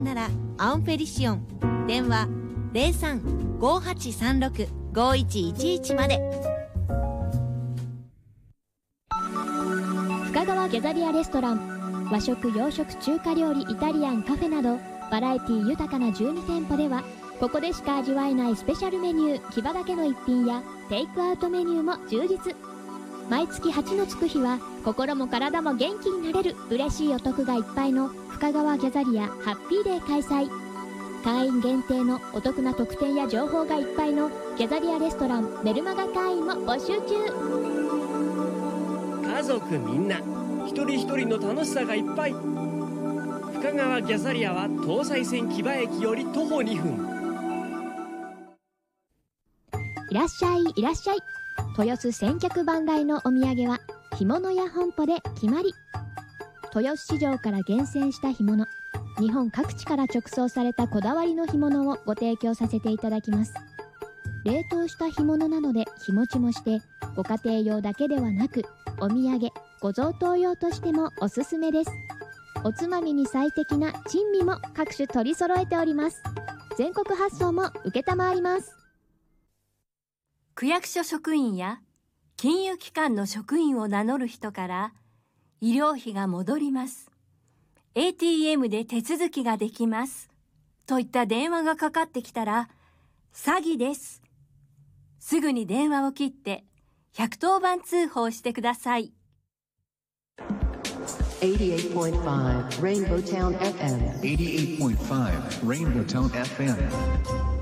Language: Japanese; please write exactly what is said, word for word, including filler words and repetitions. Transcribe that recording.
ならアンフェリシオン、電話 ゼロさん ごーはちさんろく ごいちいちいち まで。 深川ギャザリアレストラン、和食洋食中華料理イタリアンカフェなどバラエティ豊かなじゅうにてんぽでは、ここでしか味わえないスペシャルメニュー、キバだけの一品やテイクアウトメニューも充実。毎月はちのつく日は心も体も元気になれる嬉しいお得がいっぱいの深川ギャザリアハッピーデー開催。会員限定のお得な特典や情報がいっぱいのギャザリアレストランメルマガ会員も募集中。 家族みんな一人一人の楽しさがいっぱい。深川ギャザリアは東西線木場駅より徒歩にふん。 いらっしゃいいらっしゃい。豊洲千客万来のお土産は干物屋本舗で決まり。豊洲市場から厳選した干物、日本各地から直送されたこだわりの干物をご提供させていただきます。冷凍した干物なので日持ちもして、ご家庭用だけではなくお土産ご贈答用としてもおすすめです。おつまみに最適な珍味も各種取り揃えております。全国発送も承ります。 区役所職員や金融機関の職員を名乗る人から医療費が戻ります。エーティーエム で手続きができます。といった電話がかかってきたら詐欺です。すぐに電話を切ってひゃくとおばん通報してください。 エイティエイトポイントファイブ Rainbow Town エフエムエイティエイトポイントファイブ Rainbow Town エフエム